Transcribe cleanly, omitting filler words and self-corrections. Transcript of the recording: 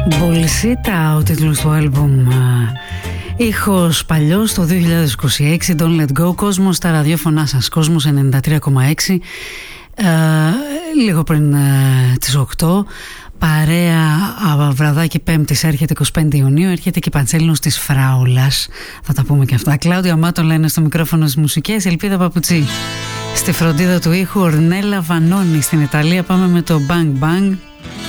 Bolsita, ο τίτλος του άλμπουμ. Ήχος παλιός το 2026, Don't Let Go. Κόσμος στα ραδιόφωνά σας, Κόσμος 93,6. Λίγο πριν τις 8, παρέα βραδάκι Πέμπτης, έρχεται 25 Ιουνίου, έρχεται και Παντσέλινος της Φράουλας. Θα τα πούμε και αυτά. Κλάουδια Μάτο λένε στο μικρόφωνο στις μουσικές, Ελπίδα Παπουτσί στη φροντίδα του ήχου, Ορνέλα Βανώνη στην Ιταλία. Πάμε με το Bang Bang.